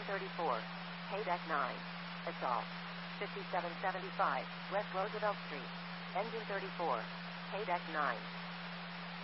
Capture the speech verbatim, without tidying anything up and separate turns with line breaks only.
thirty-four, Haydeck nine, Assault, fifty-seven seventy-five, West Roosevelt Street, Engine thirty-four, Haydeck nine.